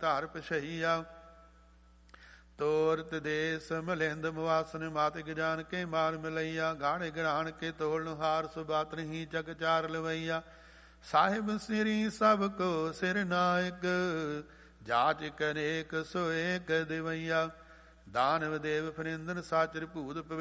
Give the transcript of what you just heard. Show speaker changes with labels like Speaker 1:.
Speaker 1: ਧਾਰ ਪਛਈਆ। ਤੋਰਤ ਦੇਸ ਮਲਿੰਦ ਮੁਆਸਨ ਮਾਤ ਗਜਾਨ ਕੇ ਮਾਰ ਮਿਲਈਆ। ਗਾੜੇ ਗਰਾਣ ਕੇ ਤੋਲਨ ਹਾਰ ਸੁਬਾਤ ਨਹੀਂ ਜਗ ਚਾਰ ਲਵਈਆ। ਸਾਹਿਬ ਸਿਰੀ ਸਭ ਕੋ ਸਿਰ ਨਾਇਕ ਜਾਚ ਕਰੇਕ ਸੋਏਕ ਦਿਵਈਆ। ਦਾਨਵ ਦੇਵ ਫਰਿੰਦਨ ਸਾਚਰ ਭੂਤ